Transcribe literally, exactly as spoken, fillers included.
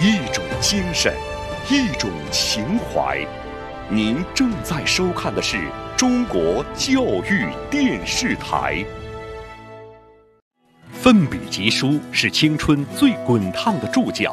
一种精神，一种情怀。您正在收看的是中国教育电视台。奋笔疾书是青春最滚烫的注脚，